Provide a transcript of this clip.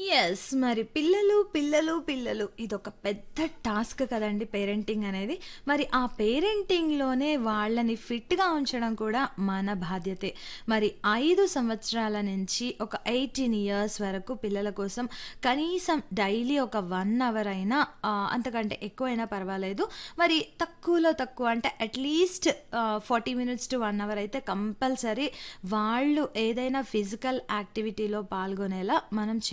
Yes. మరి పిల్లలు ఇదొక పెద్ద టాస్క్ కదండీ పేరెంటింగ్ అనేది. మరి ఆ పేరెంటింగ్‌లోనే వాళ్ళని ఫిట్‌గా ఉంచడం కూడా మన బాధ్యతే. మరి 5 సంవత్సరాల నుంచి ఒక 18 ఇయర్స్ వరకు పిల్లల కోసం కనీసం డైలీ ఒక 1 అవర్ అయినా అంతకంటే ఎక్కువైనా పర్వాలేదు. మరి తక్కువలో తక్కువ అంటే అట్‌లీస్ట్ 40 మినిట్స్ టు 1 అవర్ అయితే కంపల్సరీ వాళ్ళు ఏదైనా ఫిజికల్ యాక్టివిటీలో పాల్గొనేలా మనం